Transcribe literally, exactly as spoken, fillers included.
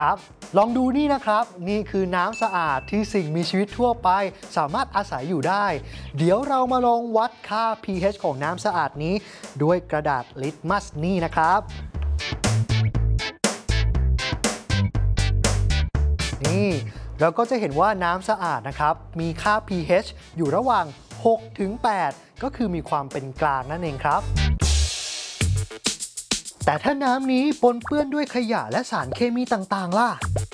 ครับลองดูนี่นะครับนี่คือน้ำสะอาดที่สิ่งมีชีวิตทั่วไปสามารถอาศัยอยู่ได้เดี๋ยวเรามาลองวัดค่า pH ของน้ำสะอาดนี้ด้วยกระดาษลิตมัสนี่นะครับนี่เราก็จะเห็นว่าน้ำสะอาดนะครับมีค่า pH อยู่ระหว่างหกถึงแปดก็คือมีความเป็นกลางนั่นเองครับแต่ถ้าน้ำนี้ปนเปื้อนด้วยขยะและสารเคมีต่างๆล่ะ